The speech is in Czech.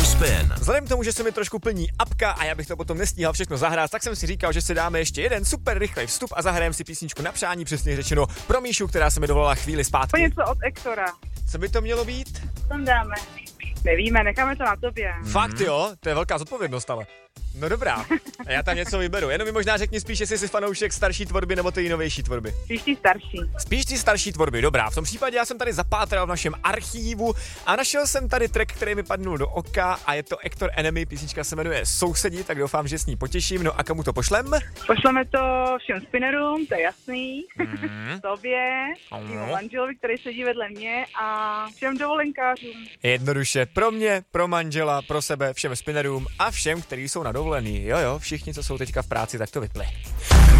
Spin. Vzhledem k tomu, že se mi trošku plní apka a já bych to potom nestíhal všechno zahrát, tak jsem si říkal, že si dáme ještě jeden super rychlej vstup a zahrajeme si písničku na přání, přesně řečeno pro Míšu, která se mi dovolala chvíli zpátky. Něco od Ektora. Co by to mělo být? Tam dáme. Nevíme, necháme to na tobě. Fakt jo, to je velká zodpovědnost ale. No dobrá, a já tam něco vyberu. Jenom mi možná řekni spíš, jestli jsi fanoušek starší tvorby nebo ty novější tvorby. Spíš ty starší. Spíš ty starší tvorby, dobrá. V tom případě já jsem tady zapátral v našem archívu a našel jsem tady track, který mi padnul do oka a je to Ektor Enemy, písnička se jmenuje Sousedi, tak doufám, že s ní potěším. No a komu to pošlem? Pošleme to všem spinnerům, to je jasný. Tobě, mimo manželovi, který sedí vedle mě a všem dovolenkářům. Jednoduše pro mě, pro manžela, pro sebe, všem spinnerům a všem, kteří jsou na dovolený. Jo, všichni, co jsou teďka v práci, tak to vypli.